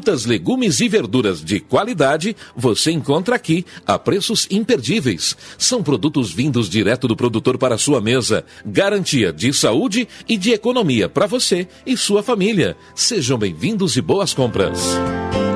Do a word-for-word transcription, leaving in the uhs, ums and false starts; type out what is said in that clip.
frutas, legumes e verduras de qualidade você encontra aqui a preços imperdíveis. São produtos vindos direto do produtor para a sua mesa. Garantia de saúde e de economia para você e sua família. Sejam bem-vindos e boas compras.